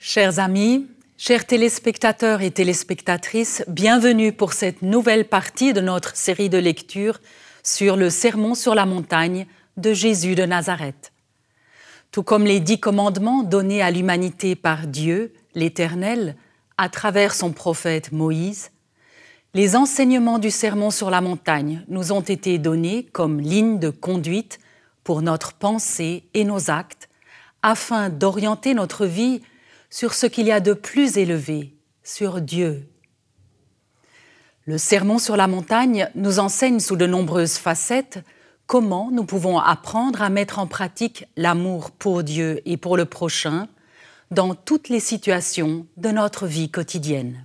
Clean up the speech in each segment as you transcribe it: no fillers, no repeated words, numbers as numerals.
Chers amis, chers téléspectateurs et téléspectatrices, bienvenue pour cette nouvelle partie de notre série de lectures sur le Sermon sur la montagne de Jésus de Nazareth. Tout comme les 10 commandements donnés à l'humanité par Dieu, l'Éternel, à travers son prophète Moïse, les enseignements du Sermon sur la montagne nous ont été donnés comme ligne de conduite pour notre pensée et nos actes, afin d'orienter notre vie sur ce qu'il y a de plus élevé, sur Dieu. Le Sermon sur la montagne nous enseigne sous de nombreuses facettes comment nous pouvons apprendre à mettre en pratique l'amour pour Dieu et pour le prochain dans toutes les situations de notre vie quotidienne.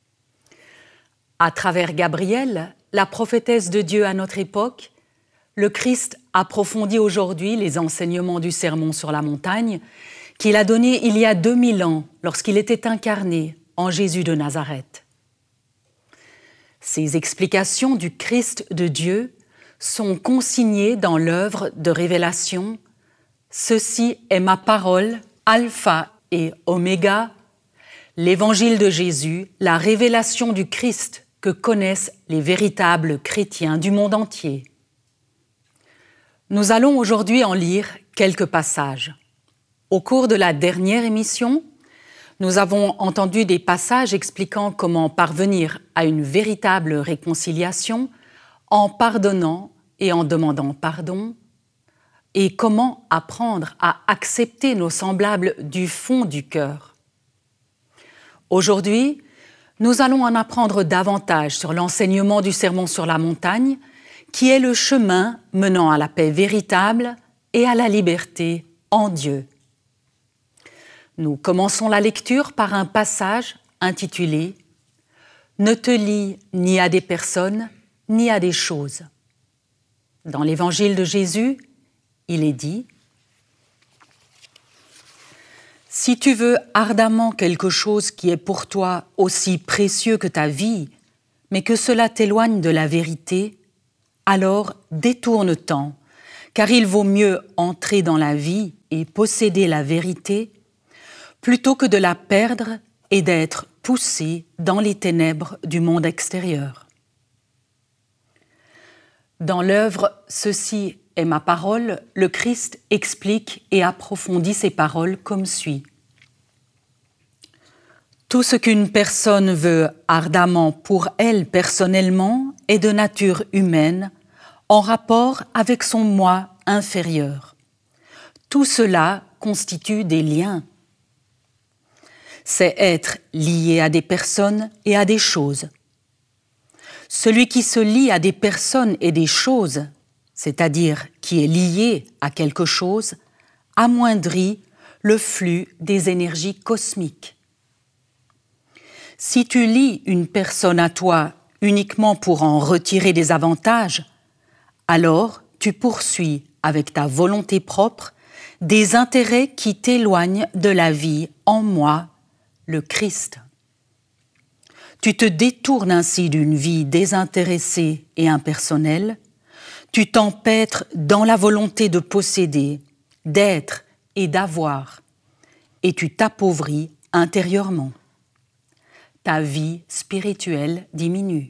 À travers Gabriel, la prophétesse de Dieu à notre époque, le Christ approfondit aujourd'hui les enseignements du Sermon sur la montagne qu'il a donné il y a 2000 ans lorsqu'il était incarné en Jésus de Nazareth. Ces explications du Christ de Dieu sont consignées dans l'œuvre de révélation « Ceci est ma parole, alpha et oméga », l'évangile de Jésus, la révélation du Christ que connaissent les véritables chrétiens du monde entier. Nous allons aujourd'hui en lire quelques passages. Au cours de la dernière émission, nous avons entendu des passages expliquant comment parvenir à une véritable réconciliation en pardonnant et en demandant pardon, et comment apprendre à accepter nos semblables du fond du cœur. Aujourd'hui, nous allons en apprendre davantage sur l'enseignement du Sermon sur la montagne, qui est le chemin menant à la paix véritable et à la liberté en Dieu. Nous commençons la lecture par un passage intitulé « Ne te lie ni à des personnes, ni à des choses ». Dans l'évangile de Jésus, il est dit « Si tu veux ardemment quelque chose qui est pour toi aussi précieux que ta vie, mais que cela t'éloigne de la vérité, alors détourne-t'en, car il vaut mieux entrer dans la vie et posséder la vérité plutôt que de la perdre et d'être poussé dans les ténèbres du monde extérieur. » Dans l'œuvre « Ceci est ma parole », le Christ explique et approfondit ses paroles comme suit. Tout ce qu'une personne veut ardemment pour elle personnellement est de nature humaine, en rapport avec son moi inférieur. Tout cela constitue des liens. C'est être lié à des personnes et à des choses. Celui qui se lie à des personnes et des choses, c'est-à-dire qui est lié à quelque chose, amoindrit le flux des énergies cosmiques. Si tu lies une personne à toi uniquement pour en retirer des avantages, alors tu poursuis avec ta volonté propre des intérêts qui t'éloignent de la vie en moi, le Christ. Tu te détournes ainsi d'une vie désintéressée et impersonnelle, tu t'empêtres dans la volonté de posséder, d'être et d'avoir, et tu t'appauvris intérieurement. Ta vie spirituelle diminue.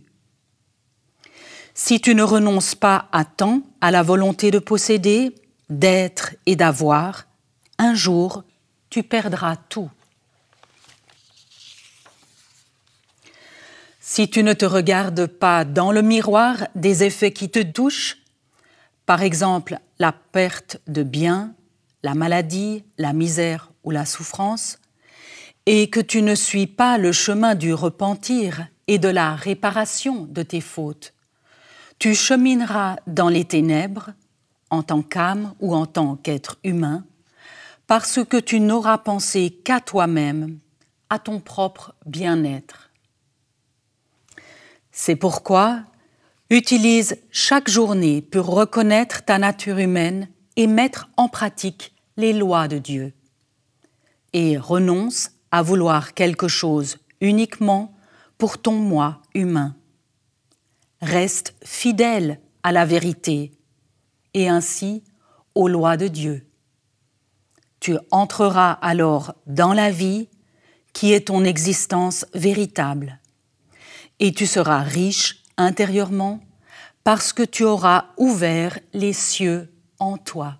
Si tu ne renonces pas à temps à la volonté de posséder, d'être et d'avoir, un jour tu perdras tout. Si tu ne te regardes pas dans le miroir des effets qui te touchent, par exemple la perte de biens, la maladie, la misère ou la souffrance, et que tu ne suis pas le chemin du repentir et de la réparation de tes fautes, tu chemineras dans les ténèbres, en tant qu'âme ou en tant qu'être humain, parce que tu n'auras pensé qu'à toi-même, à ton propre bien-être. C'est pourquoi, utilise chaque journée pour reconnaître ta nature humaine et mettre en pratique les lois de Dieu. Et renonce à vouloir quelque chose uniquement pour ton moi humain. Reste fidèle à la vérité et ainsi aux lois de Dieu. Tu entreras alors dans la vie qui est ton existence véritable. Et tu seras riche intérieurement parce que tu auras ouvert les cieux en toi.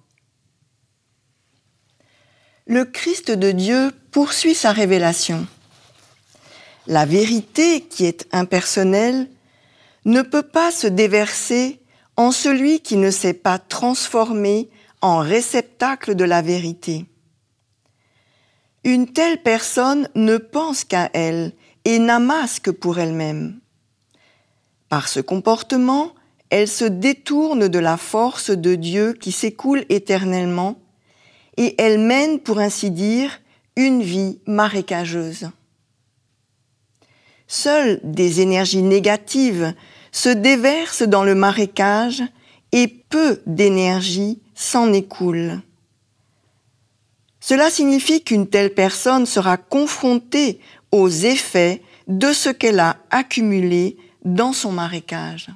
Le Christ de Dieu poursuit sa révélation. La vérité, qui est impersonnelle, ne peut pas se déverser en celui qui ne s'est pas transformé en réceptacle de la vérité. Une telle personne ne pense qu'à elle et n'amasse que pour elle-même. Par ce comportement, elle se détourne de la force de Dieu qui s'écoule éternellement et elle mène, pour ainsi dire, une vie marécageuse. Seules des énergies négatives se déversent dans le marécage et peu d'énergie s'en écoule. Cela signifie qu'une telle personne sera confrontée aux effets de ce qu'elle a accumulé dans son marécage.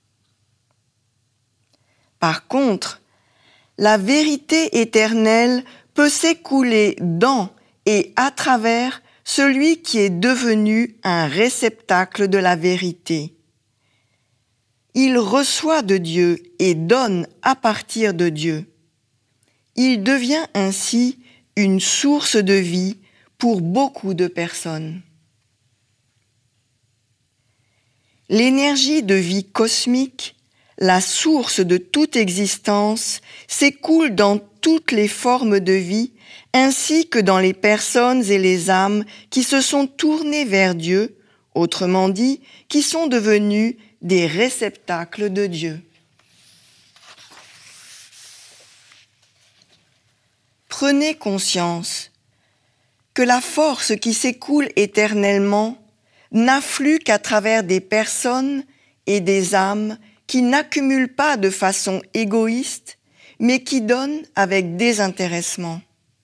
Par contre, la vérité éternelle peut s'écouler dans et à travers celui qui est devenu un réceptacle de la vérité. Il reçoit de Dieu et donne à partir de Dieu. Il devient ainsi une source de vie pour beaucoup de personnes. L'énergie de vie cosmique, la source de toute existence, s'écoule dans toutes les formes de vie, ainsi que dans les personnes et les âmes qui se sont tournées vers Dieu, autrement dit, qui sont devenues des réceptacles de Dieu. Prenez conscience que la force qui s'écoule éternellement n'afflue qu'à travers des personnes et des âmes qui n'accumulent pas de façon égoïste, mais qui donnent avec désintéressement.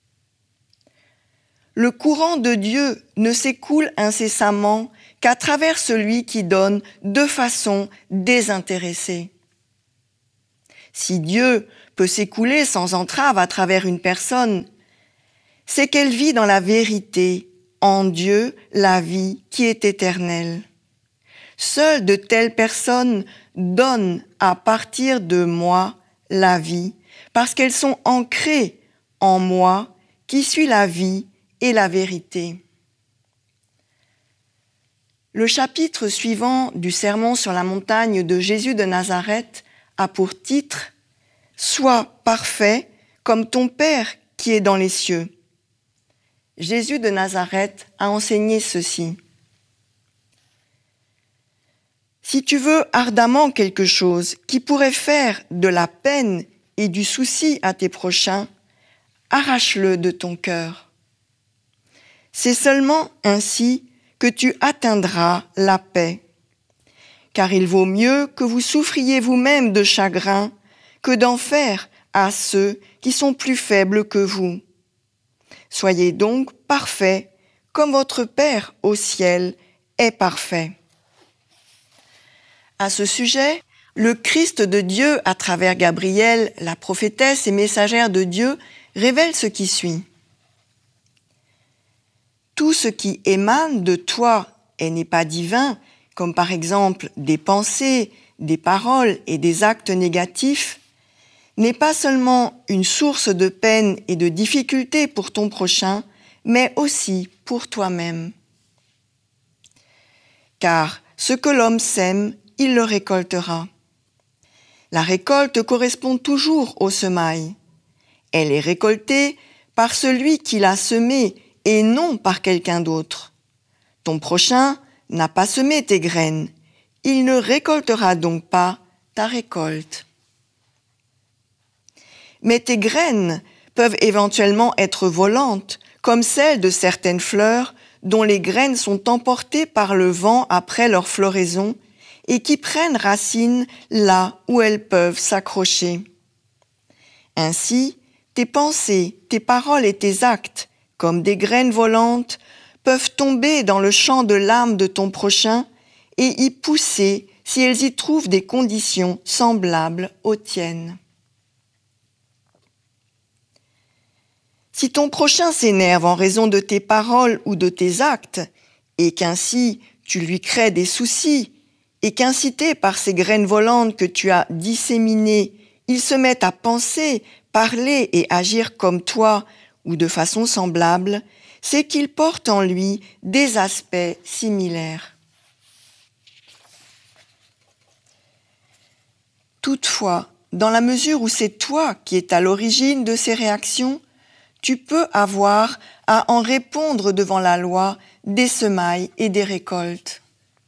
Le courant de Dieu ne s'écoule incessamment qu'à travers celui qui donne de façon désintéressée. Si Dieu peut s'écouler sans entrave à travers une personne, c'est qu'elle vit dans la vérité, en Dieu, la vie qui est éternelle. Seules de telles personnes donnent à partir de moi la vie, parce qu'elles sont ancrées en moi, qui suis la vie et la vérité. Le chapitre suivant du Sermon sur la montagne de Jésus de Nazareth a pour titre « Sois parfait comme ton Père qui est dans les cieux ». Jésus de Nazareth a enseigné ceci. Si tu veux ardemment quelque chose qui pourrait faire de la peine et du souci à tes prochains, arrache-le de ton cœur. C'est seulement ainsi que tu atteindras la paix. Car il vaut mieux que vous souffriez vous-même de chagrin que d'en faire à ceux qui sont plus faibles que vous. Soyez donc parfaits comme votre Père au ciel est parfait. À ce sujet, le Christ de Dieu, à travers Gabriel, la prophétesse et messagère de Dieu, révèle ce qui suit. Tout ce qui émane de toi et n'est pas divin, comme par exemple des pensées, des paroles et des actes négatifs, n'est pas seulement une source de peine et de difficulté pour ton prochain, mais aussi pour toi-même. Car ce que l'homme sème, il le récoltera. La récolte correspond toujours au semail. Elle est récoltée par celui qui l'a semée et non par quelqu'un d'autre. Ton prochain n'a pas semé tes graines. Il ne récoltera donc pas ta récolte. Mais tes graines peuvent éventuellement être volantes, comme celles de certaines fleurs dont les graines sont emportées par le vent après leur floraison et qui prennent racine là où elles peuvent s'accrocher. Ainsi, tes pensées, tes paroles et tes actes, comme des graines volantes, peuvent tomber dans le champ de l'âme de ton prochain et y pousser si elles y trouvent des conditions semblables aux tiennes. Si ton prochain s'énerve en raison de tes paroles ou de tes actes, et qu'ainsi tu lui crées des soucis, et qu'incité par ces graines volantes que tu as disséminées, il se met à penser, parler et agir comme toi ou de façon semblable, c'est qu'il porte en lui des aspects similaires. Toutefois, dans la mesure où c'est toi qui es à l'origine de ces réactions, tu peux avoir à en répondre devant la loi des semailles et des récoltes.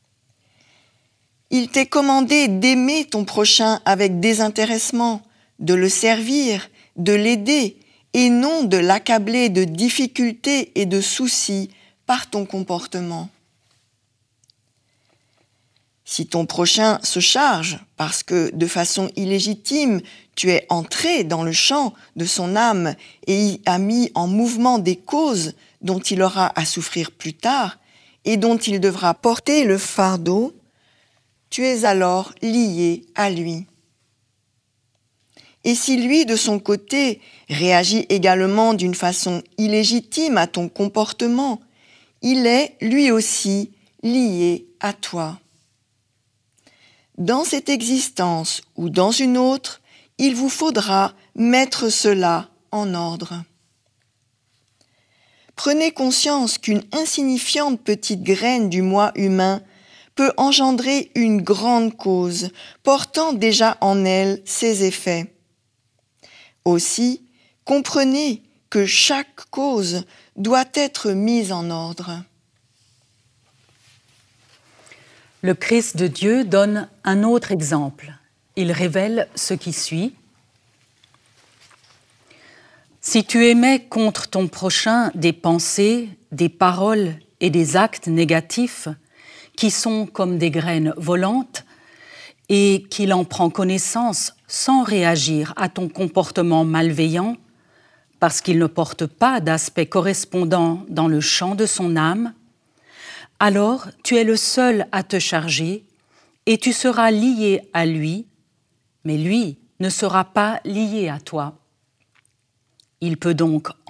Il t'est commandé d'aimer ton prochain avec désintéressement, de le servir, de l'aider, et non de l'accabler de difficultés et de soucis par ton comportement. Si ton prochain se charge parce que, de façon illégitime, tu es entré dans le champ de son âme et y as mis en mouvement des causes dont il aura à souffrir plus tard et dont il devra porter le fardeau, tu es alors lié à lui. Et si lui, de son côté, réagit également d'une façon illégitime à ton comportement, il est, lui aussi, lié à toi. Dans cette existence ou dans une autre, il vous faudra mettre cela en ordre. Prenez conscience qu'une insignifiante petite graine du moi humain peut engendrer une grande cause, portant déjà en elle ses effets. Aussi, comprenez que chaque cause doit être mise en ordre. Le Christ de Dieu donne un autre exemple. Il révèle ce qui suit. Si tu émets contre ton prochain des pensées, des paroles et des actes négatifs qui sont comme des graines volantes et qu'il en prend connaissance sans réagir à ton comportement malveillant parce qu'il ne porte pas d'aspect correspondant dans le champ de son âme, alors tu es le seul à te charger et tu seras lié à lui, mais lui ne sera pas lié à toi. Il peut donc